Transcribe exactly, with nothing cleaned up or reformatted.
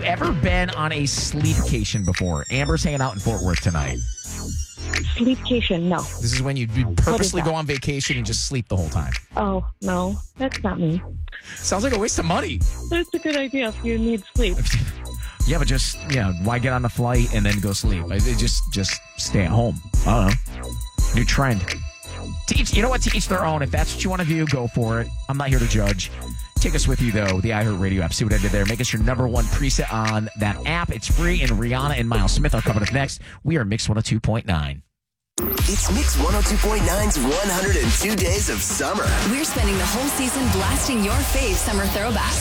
you ever been on a sleepcation before? Amber's hanging out in Fort Worth tonight. Sleepcation, no. This is when you you purposely go on vacation and just sleep the whole time. Oh, no, that's not me. Sounds like a waste of money. That's a good idea if you need sleep. Yeah, but just, yeah, why get on the flight and then go sleep? Like, it just just stay at home. I don't know. New trend. To each, you know what? To each their own. If that's what you want to do, go for it. I'm not here to judge. Take us with you, though, the iHeartRadio app. See what I did there. Make us your number one preset on that app. It's free, and Rihanna and Miles Smith are coming up next. We are Mix one oh two point nine. It's Mix one oh two point nine's one hundred two Days of Summer. We're spending the whole season blasting your fave summer throwbacks.